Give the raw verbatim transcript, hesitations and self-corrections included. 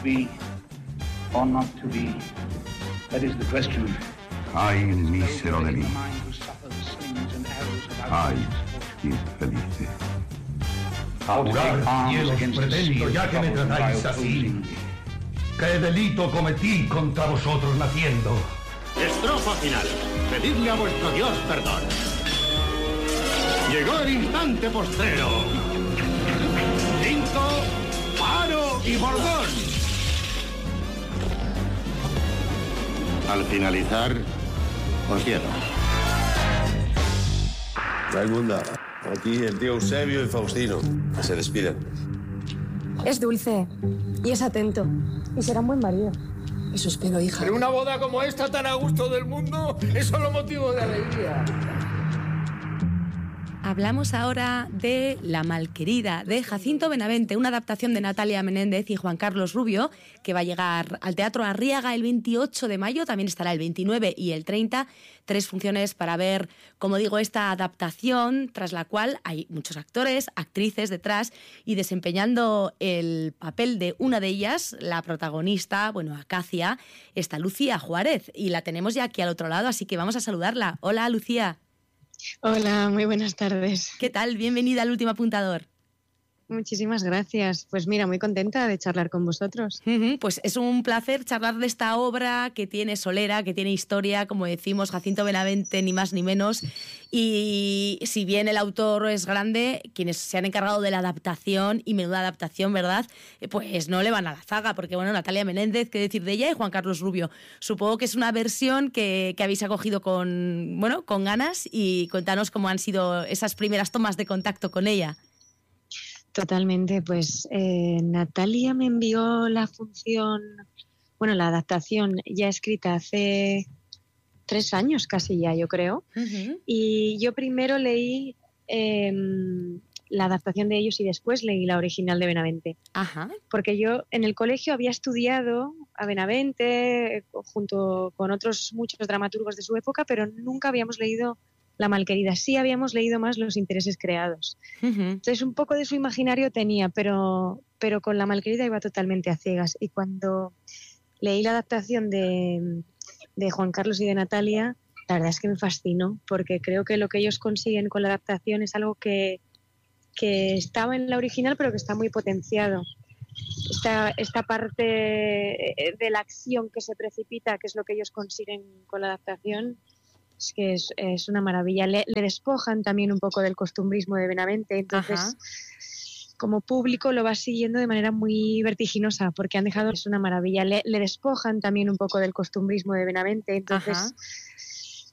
be or not to be? That is the question. Ay, mísero de mí. Ay, infelice. A jurar, cielos, pretendo ya que me tratáis así. ¿Qué delito cometí contra vosotros naciendo? Estrofa final. Pedidle a vuestro Dios perdón. Llegó el instante postrero. Cinco, paro y bordón. Al finalizar, os quiero. Raimunda, aquí el tío Eusebio y Faustino, que se despiden. Es dulce y es atento y será un buen marido. Eso espero, hija. Pero una boda como esta, tan a gusto del mundo, es solo motivo de alegría. Hablamos ahora de La Malquerida, de Jacinto Benavente, una adaptación de Natalia Menéndez y Juan Carlos Rubio, que va a llegar al Teatro Arriaga el veintiocho de mayo, también estará el veintinueve y el treinta, tres funciones para ver, como digo, esta adaptación, tras la cual hay muchos actores, actrices detrás, y desempeñando el papel de una de ellas, la protagonista, bueno, Acacia, está Lucía Juárez, y la tenemos ya aquí al otro lado, así que vamos a saludarla. Hola, Lucía. Hola, muy buenas tardes. ¿Qué tal? Bienvenida al Último Apuntador. Muchísimas gracias. Pues mira, muy contenta de charlar con vosotros. Uh-huh, pues es un placer charlar de esta obra que tiene solera, que tiene historia, como decimos, Jacinto Benavente, ni más ni menos. Y si bien el autor es grande, quienes se han encargado de la adaptación, y menuda adaptación, ¿verdad? Pues no le van a la zaga, porque bueno, Natalia Menéndez, qué decir de ella, y Juan Carlos Rubio. Supongo que es una versión que, que habéis acogido con, bueno, con ganas, y cuéntanos cómo han sido esas primeras tomas de contacto con ella. Totalmente, pues eh, Natalia me envió la función, bueno, la adaptación ya escrita hace tres años casi ya, yo creo. Uh-huh. Y yo primero leí eh, la adaptación de ellos y después leí la original de Benavente. Ajá. Porque yo en el colegio había estudiado a Benavente junto con otros muchos dramaturgos de su época, pero nunca habíamos leído La Malquerida. Sí habíamos leído más Los intereses creados. Uh-huh. Entonces un poco de su imaginario tenía, pero, pero con La Malquerida iba totalmente a ciegas. Y cuando leí la adaptación de, de Juan Carlos y de Natalia, la verdad es que me fascinó, porque creo que lo que ellos consiguen con la adaptación es algo que, que estaba en la original, pero que está muy potenciado. Esta, esta parte de la acción que se precipita, que es lo que ellos consiguen con la adaptación, es que es, es una maravilla. Le, le despojan también un poco del costumbrismo de Benavente, entonces Ajá. como público lo vas siguiendo de manera muy vertiginosa, porque han dejado, es una maravilla, le, le despojan también un poco del costumbrismo de Benavente, entonces Ajá.